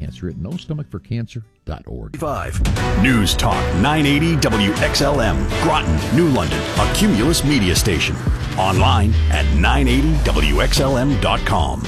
cancer at nostomachforcancer.org. 5 News Talk 980 WXLM, Groton, New London, a Cumulus media station. Online at 980WXLM.com.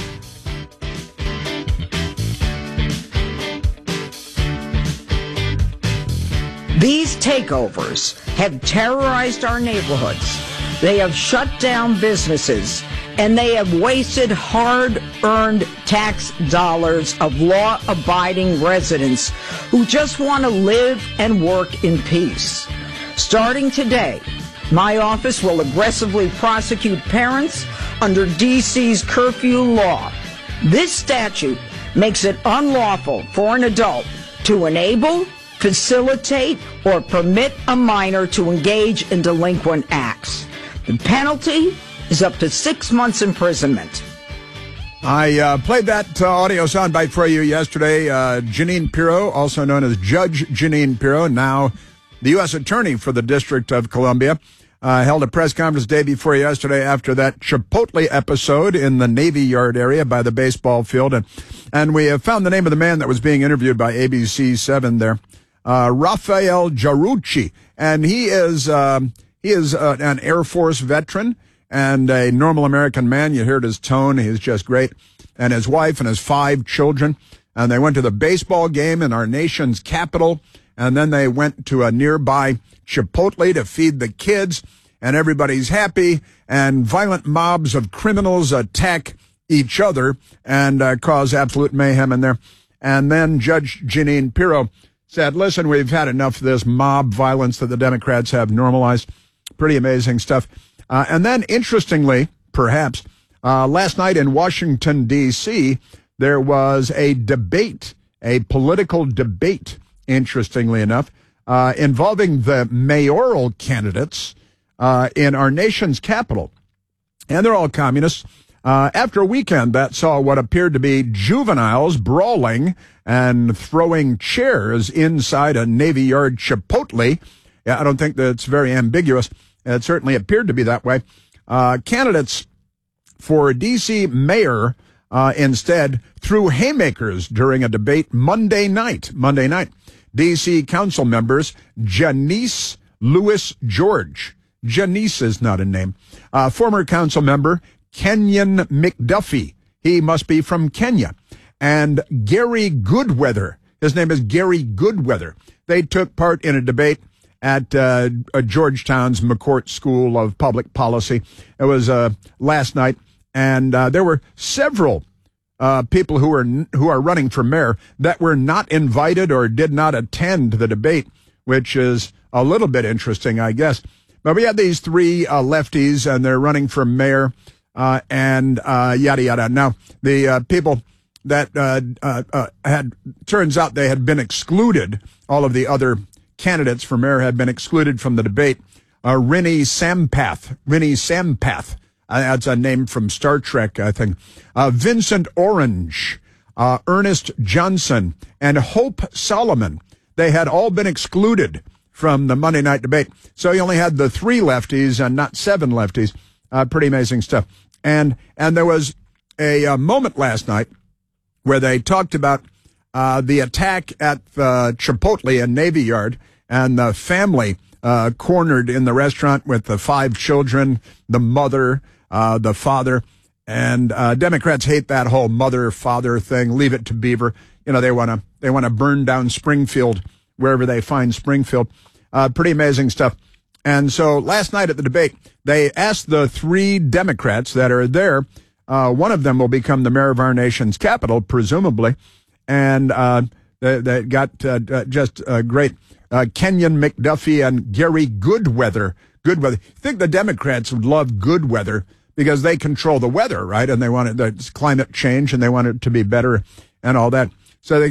These takeovers have terrorized our neighborhoods. They have shut down businesses, and they have wasted hard-earned tax dollars of law-abiding residents who just want to live and work in peace. Starting today, my office will aggressively prosecute parents under D.C.'s curfew law. This statute makes it unlawful for an adult to enable, facilitate, or permit a minor to engage in delinquent acts. The penalty is up to 6 months imprisonment. I played that audio soundbite for you yesterday. Jeanine Pirro, also known as Judge Jeanine Pirro, now the U.S. Attorney for the District of Columbia, held a press conference day before yesterday after that Chipotle episode in the Navy Yard area by the baseball field. And we have found the name of the man that was being interviewed by ABC 7 there, Rafael Jarrucci. And he is an Air Force veteran and a normal American man. You heard his tone. He's just great. And his wife and his 5 children. And they went to the baseball game in our nation's capital. And then they went to a nearby Chipotle to feed the kids. And everybody's happy. And violent mobs of criminals attack each other and cause absolute mayhem in there. And then Judge Jeanine Pirro said, listen, we've had enough of this mob violence that the Democrats have normalized. Pretty amazing stuff. And then, interestingly, perhaps, last night in Washington, D.C., there was a debate, a political debate, interestingly enough, involving the mayoral candidates in our nation's capital. And they're all communists. After a weekend that saw what appeared to be juveniles brawling and throwing chairs inside a Navy Yard Chipotle. Yeah, I don't think that's very ambiguous. It certainly appeared to be that way. Candidates for D.C. mayor instead threw haymakers during a debate Monday night. D.C. council members Janice Lewis George. Janice is not a name. Former council member Kenyon McDuffie. He must be from Kenya. And Gary Goodweather. His name is Gary Goodweather. They took part in a debate at Georgetown's McCourt School of Public Policy. It was last night, and there were several people who are running for mayor that were not invited or did not attend the debate, which is a little bit interesting, I guess. But we had these 3 lefties, and they're running for mayor, and yada yada. Now the people that turns out they had been excluded. All of the other candidates for mayor had been excluded from the debate. Rinny Sampath. That's a name from Star Trek, I think. Vincent Orange, Ernest Johnson, and Hope Solomon. They had all been excluded from the Monday night debate. So you only had the 3 lefties and not 7 lefties. Pretty amazing stuff. And there was a moment last night where they talked about the attack at the Chipotle in Navy Yard and the family cornered in the restaurant with the 5 children, the mother, the father. And Democrats hate that whole mother-father thing. Leave it to Beaver. You know, they want to burn down Springfield wherever they find Springfield. Pretty amazing stuff. And so last night at the debate, they asked the 3 Democrats that are there. One of them will become the mayor of our nation's capital, presumably. And they got just great Kenyon McDuffie and Gary Goodweather. I think the Democrats would love Goodweather because they control the weather, right? And they want the climate change, and they want it to be better and all that. So they